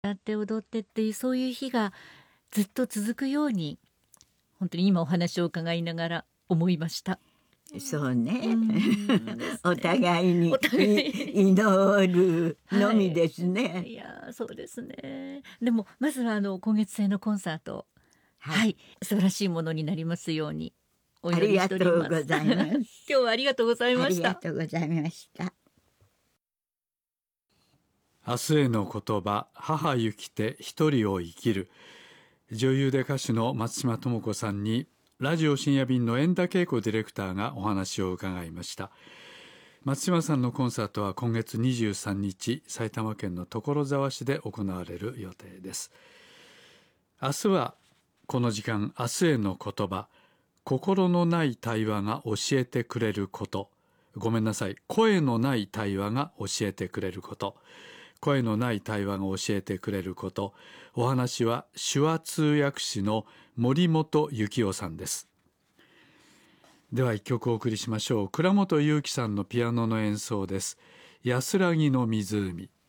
やって踊ってっていう、そういう日がずっと続くように、本当に今お話を伺いながら思いました。 そうね。 ですねお互いにお互い祈るのみですね。 いやそうですね。でもまずは今月制のコンサート、はい、素晴らしいものになりますようにお祈りしております。 ありがとうございます。 今日はありがとうございました。 ありがとうございました。 明日への言葉、母ゆきて一人を生きる。女優で歌手の松島智子さんにラジオ深夜便の円田恵子ディレクターがお話を伺いました。松島さんのコンサートは今月23日、埼玉県の所沢市で行われる予定です。明日はこの時間、明日への言葉、心のない対話が教えてくれること、ごめんなさい、声のない対話が教えてくれること、声のない対話が教えてくれること。お話は手話通訳士の森本幸男さんです。では一曲お送りしましょう。倉本祐樹さんのピアノの演奏です。安らぎの湖。